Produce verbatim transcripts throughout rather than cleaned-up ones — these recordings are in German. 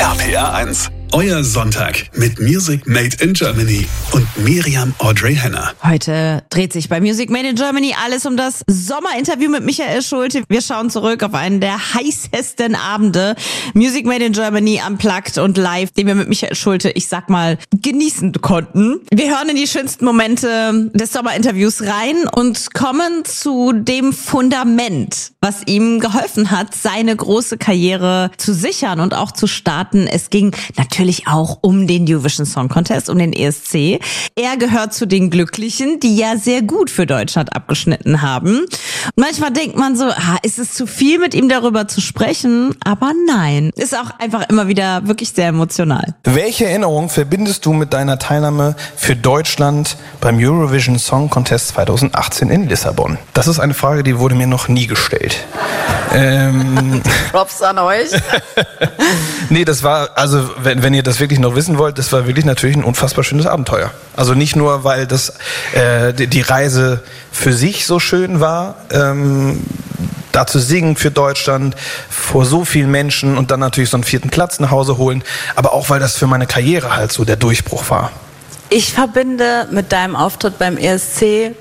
R P R eins. Euer Sonntag mit Music Made in Germany und Miriam Audrey Henner. Heute dreht sich bei Music Made in Germany alles um das Sommerinterview mit Michael Schulte. Wir schauen zurück auf einen der heißesten Abende Music Made in Germany unplugged und live, den wir mit Michael Schulte, ich sag mal, genießen konnten. Wir hören in die schönsten Momente des Sommerinterviews rein und kommen zu dem Fundament, was ihm geholfen hat, seine große Karriere zu sichern und auch zu starten. Es ging natürlich Natürlich auch um den Eurovision Song Contest, um den E S C. Er gehört zu den Glücklichen, die ja sehr gut für Deutschland abgeschnitten haben. Und manchmal denkt man so, ah, ist es zu viel, mit ihm darüber zu sprechen? Aber nein, ist auch einfach immer wieder wirklich sehr emotional. Welche Erinnerung verbindest du mit deiner Teilnahme für Deutschland beim Eurovision Song Contest zweitausendachtzehn in Lissabon? Das ist eine Frage, die wurde mir noch nie gestellt. Ähm, Props an euch. Nee, das war, also wenn, wenn ihr das wirklich noch wissen wollt, das war wirklich natürlich ein unfassbar schönes Abenteuer. Also nicht nur, weil das äh, die, die Reise für sich so schön war, ähm, da zu singen für Deutschland vor so vielen Menschen und dann natürlich so einen vierten Platz nach Hause holen, aber auch, weil das für meine Karriere halt so der Durchbruch war. Ich verbinde mit deinem Auftritt beim E S C,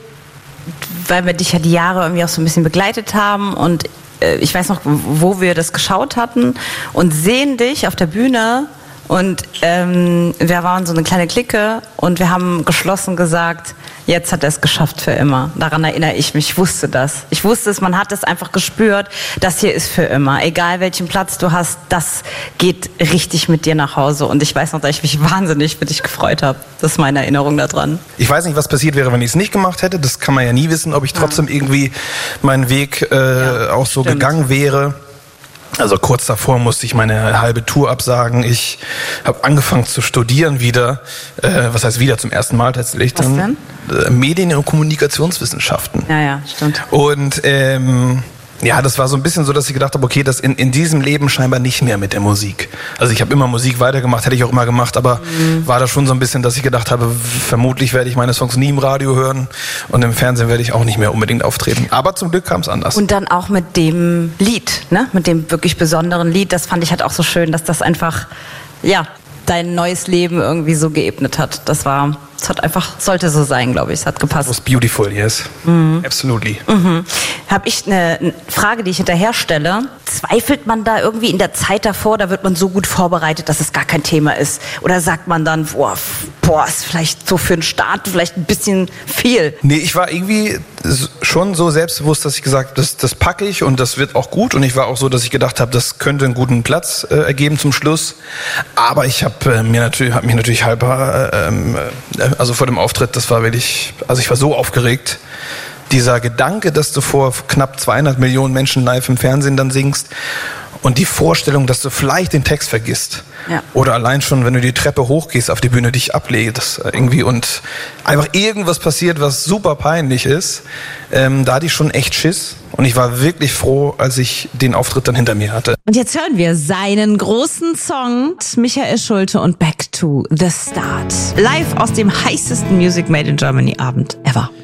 weil wir dich ja die Jahre irgendwie auch so ein bisschen begleitet haben und ich weiß noch, wo wir das geschaut hatten und sehen dich auf der Bühne und ähm, wir waren so eine kleine Clique und wir haben geschlossen gesagt, jetzt hat er es geschafft für immer. Daran erinnere ich mich, ich wusste das. Ich wusste es, man hat es einfach gespürt, das hier ist für immer. Egal welchen Platz du hast, das geht richtig mit dir nach Hause. Und ich weiß noch, dass ich mich wahnsinnig für dich gefreut habe. Das ist meine Erinnerung daran. Ich weiß nicht, was passiert wäre, wenn ich es nicht gemacht hätte. Das kann man ja nie wissen, ob ich trotzdem ja. irgendwie meinen Weg äh, ja, auch so stimmt. gegangen wäre. Also kurz davor musste ich meine halbe Tour absagen. Ich habe angefangen zu studieren wieder. Äh, was heißt wieder? Zum ersten Mal tatsächlich. Was dann denn? Medien- und Kommunikationswissenschaften. Ja, ja, stimmt. Und ähm, ja, das war so ein bisschen so, dass ich gedacht habe, okay, das in, in diesem Leben scheinbar nicht mehr mit der Musik. Also ich habe immer Musik weitergemacht, hätte ich auch immer gemacht, aber mhm. war das schon so ein bisschen, dass ich gedacht habe, vermutlich werde ich meine Songs nie im Radio hören und im Fernsehen werde ich auch nicht mehr unbedingt auftreten. Aber zum Glück kam es anders. Und dann auch mit dem Lied, ne? Mit dem wirklich besonderen Lied, das fand ich halt auch so schön, dass das einfach, ja, dein neues Leben irgendwie so geebnet hat. Das war, es hat einfach, sollte so sein, glaube ich. Es hat gepasst. It was beautiful, yes. Mhm. Absolutely. Mhm. Habe ich eine Frage, die ich hinterher stelle. Zweifelt man da irgendwie in der Zeit davor, da wird man so gut vorbereitet, dass es gar kein Thema ist? Oder sagt man dann, boah, boah, ist vielleicht so für einen Start vielleicht ein bisschen viel? Nee, ich war irgendwie schon so selbstbewusst, dass ich gesagt habe, das, das packe ich und das wird auch gut. Und ich war auch so, dass ich gedacht habe, das könnte einen guten Platz äh, ergeben zum Schluss. Aber ich habe äh, mir natürlich, hab mich natürlich halber, äh, äh, also vor dem Auftritt, das war wirklich, also ich war so aufgeregt. Dieser Gedanke, dass du vor knapp zweihundert Millionen Menschen live im Fernsehen dann singst und die Vorstellung, dass du vielleicht den Text vergisst. Ja. Oder allein schon, wenn du die Treppe hochgehst, auf die Bühne dich ablegst irgendwie und einfach irgendwas passiert, was super peinlich ist, ähm, da hatte ich schon echt Schiss. Und ich war wirklich froh, als ich den Auftritt dann hinter mir hatte. Und jetzt hören wir seinen großen Song, Michael Schulte und Back to the Start. Live aus dem heißesten Music Made in Germany Abend ever.